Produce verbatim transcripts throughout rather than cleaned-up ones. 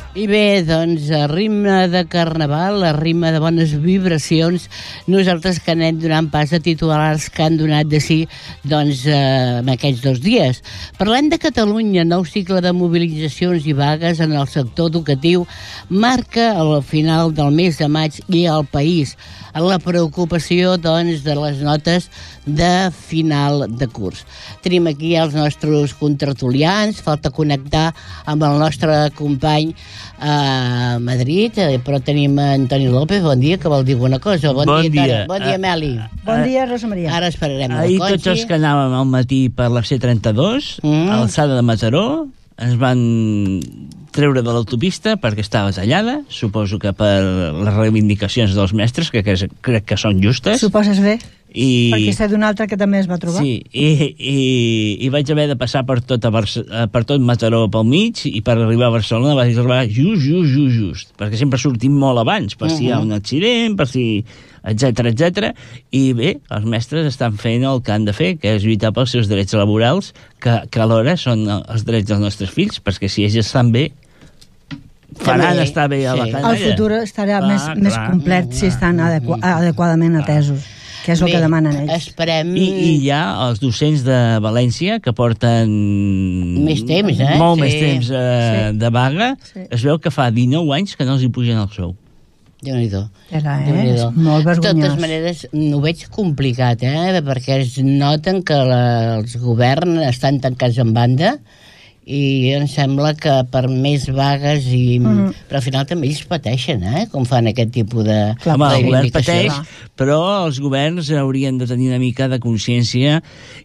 I bé, doncs, a ritme de carnaval, a ritme de bones vibracions, nosaltres que anem donant pas a titulars que han donat de si, doncs, eh, en aquests dos dies. Parlem de Catalunya, nou cicle de mobilitzacions i vagues en el sector educatiu marca al final del mes de maig i al país, en la preocupació, doncs, de les notes de final de curs. Tenim aquí els nostres contratulians, falta connectar amb el nostre company a Madrid, però tenim Antoni López, bon dia, que vol dir alguna cosa. Bon, bon dia, dia. Bon dia, Meli. Uh, bon dia, Rosa Maria. Ara esperarem Ahir el Conxi. tots els que anàvem al matí per la C trenta-dos, mm. a l'alçada de Mataró, ens van treure de l'autopista perquè estava tallada, suposo que per les reivindicacions dels mestres, que crec que són justes. Suposes bé? I... perquè està d'un altre que també es va trobar. Sí, i, i, i vaig haver de passar per tot, a Barce per tot Mataró pel mig, i per arribar a Barcelona vaig arribar just, just, just, just, perquè sempre sortim molt abans, per si uh -huh. hi ha un accident, per si... etcètera, etcètera. I bé, els mestres estan fent el que han de fer, que és lluitar pels seus drets laborals, que, que alhora són els drets dels nostres fills, perquè si ells estan bé, faran també estar bé a la canalla. El futur estarà clar, més, clar. més complet clar. si estan adequ adequadament clar. atesos, que és el bé, que demanen ells. Esperem... I, I hi ha els docents de València que porten... Més temps, eh? Molt sí. més temps eh, sí. de vaga. Sí. Es veu que fa dinou anys que no els hi pugen el sou. Déu-n'hi-do. Era, eh? És molt vergonyós. De totes maneres, ho veig complicat, eh? Perquè es noten que la, els governs estan tancats en banda i em sembla que per més vagues i... Mm. Però al final també ells pateixen, eh? Com fan aquest tipus de... Clar, home, el govern pateix, però els governs haurien de tenir una mica de consciència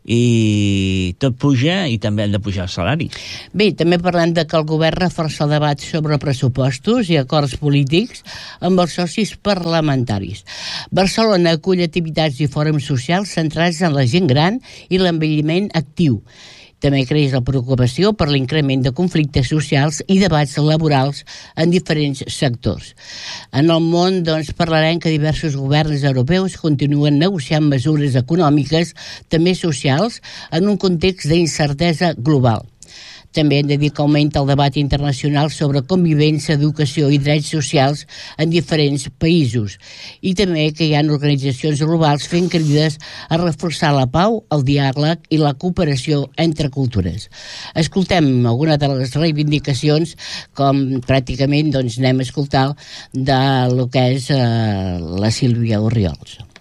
i tot puja i també han de pujar els salaris. Bé, també parlem de que el govern reforça el debat sobre pressupostos i acords polítics amb els socis parlamentaris. Barcelona acull activitats i fòrums socials centrats en la gent gran i l'envelliment actiu. També creix la preocupació per l'increment de conflictes socials i debats laborals en diferents sectors. En el món, doncs, parlarem que diversos governs europeus continuen negociant mesures econòmiques, també socials, en un context d'incertesa global. També hem de dir que augmenta el debat internacional sobre convivència, educació i drets socials en diferents països. I també que hi ha organitzacions globals fent crides a reforçar la pau, el diàleg i la cooperació entre cultures. Escoltem alguna de les reivindicacions, com pràcticament doncs, anem a escoltar de lo que és eh, la Sílvia Orriols.